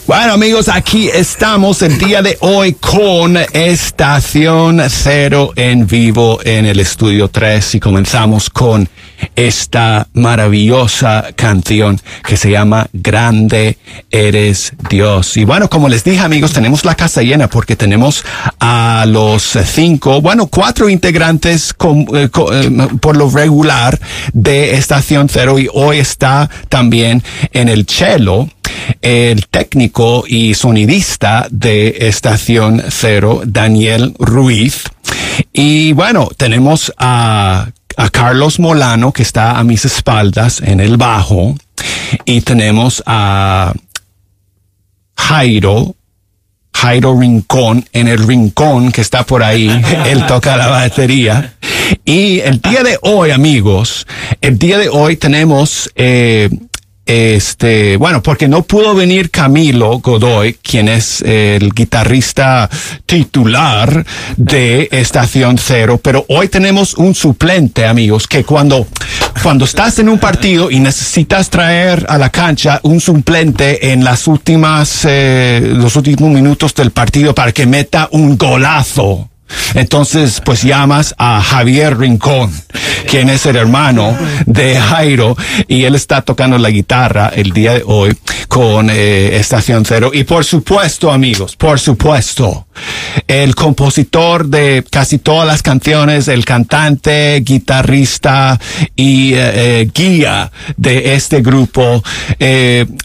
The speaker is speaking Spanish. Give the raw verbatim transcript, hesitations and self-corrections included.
Bueno, amigos, aquí estamos el día de hoy con Estación Cero en vivo en el Estudio tres y comenzamos con esta maravillosa canción que se llama Grande Eres Dios. Y bueno, como les dije, amigos, tenemos la casa llena porque tenemos a los cinco, bueno, cuatro integrantes con, eh, con, eh, por lo regular de Estación Cero, y hoy está también en el cello el técnico y sonidista de Estación Cero, Daniel Ruiz. Y bueno, tenemos a, a Carlos Molano, que está a mis espaldas en el bajo. Y tenemos a Jairo, Jairo Rincón, en el rincón que está por ahí. Él toca la batería. Y el día de hoy, amigos, el día de hoy tenemos... Eh, Este, bueno, porque no pudo venir Camilo Godoy, quien es el guitarrista titular de Estación Cero, pero hoy tenemos un suplente, amigos, que cuando, cuando estás en un partido y necesitas traer a la cancha un suplente en las últimas, eh, los últimos minutos del partido para que meta un golazo, entonces, pues llamas a Javier Rincón, quien es el hermano de Jairo, y él está tocando la guitarra el día de hoy con eh, Estación Cero. Y por supuesto, amigos, por supuesto, el compositor de casi todas las canciones, el cantante, guitarrista y eh, eh, guía de este grupo, eh,